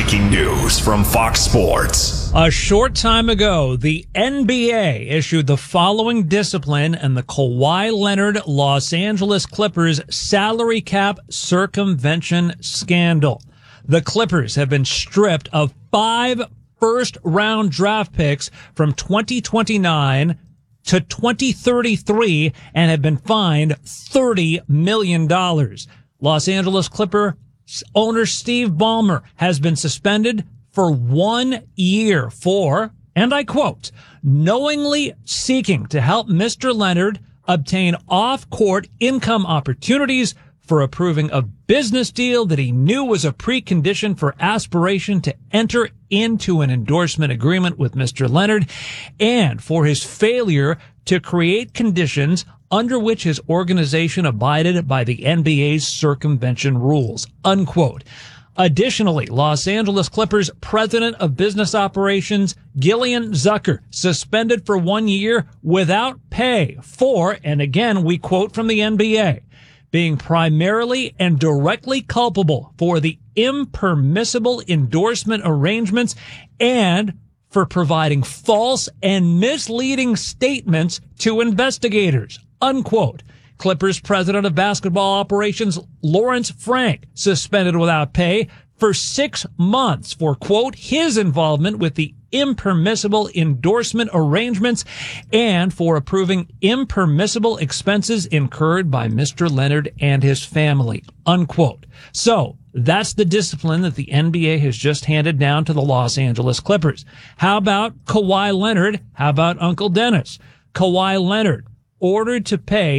Breaking news from Fox Sports. A short time ago, the NBA issued the following discipline in the Kawhi Leonard Los Angeles Clippers salary cap circumvention scandal. The Clippers have been stripped of 5 first-round draft picks from 2029 to 2033 and have been fined $30 million. Los Angeles Clipper owner Steve Ballmer has been suspended for 1 year for, and I quote, knowingly seeking to help Mr. Leonard obtain off-court income opportunities for approving a business deal that he knew was a precondition for aspiration to enter into an endorsement agreement with Mr. Leonard, and for his failure to create conditions under which his organization abided by the NBA's circumvention rules, unquote. Additionally, Los Angeles Clippers president of business operations Gillian Zucker suspended for 1 year without pay for, and again we quote from the NBA, being primarily and directly culpable for the impermissible endorsement arrangements and for providing false and misleading statements to investigators, unquote. Clippers president of basketball operations Lawrence Frank suspended without pay for 6 months for, quote, his involvement with the impermissible endorsement arrangements and for approving impermissible expenses incurred by Mr. Leonard and his family, unquote. So that's the discipline that the NBA has just handed down to the Los Angeles Clippers. How about Kawhi Leonard? How about Uncle Dennis? Kawhi Leonard ordered to pay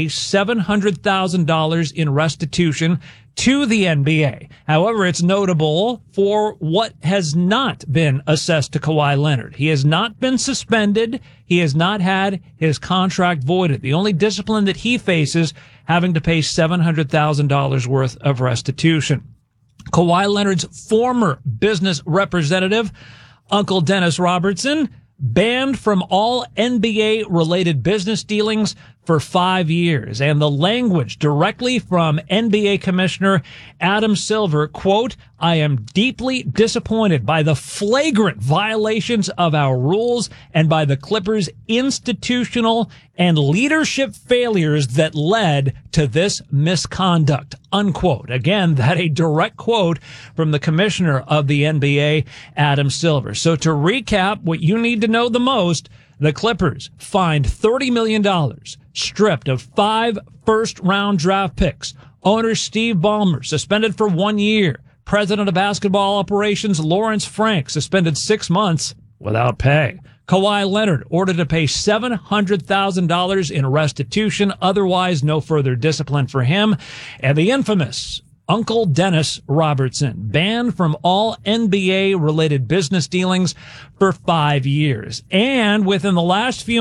$700,000 in restitution to the NBA. However, it's notable for what has not been assessed to Kawhi Leonard. He has not been suspended. He has not had his contract voided. The only discipline that he faces having to pay $700,000 worth of restitution. Kawhi Leonard's former business representative, Uncle Dennis Robertson, banned from all NBA-related business dealings for 5 years. And the language directly from NBA Commissioner Adam Silver, quote, I am deeply disappointed by the flagrant violations of our rules and by the Clippers' institutional and leadership failures that led to this misconduct, unquote. Again, that a direct quote from the commissioner of the NBA, Adam Silver. So to recap what you need to know the most, the Clippers fined $30 million, stripped of 5 first-round draft picks. Owner Steve Ballmer suspended for 1 year. President of basketball operations Lawrence Frank suspended 6 months without pay. Kawhi Leonard ordered to pay $700,000 in restitution. Otherwise, no further discipline for him. And the infamous Uncle Dennis Robertson, banned from all NBA-related business dealings for 5 years. And within the last few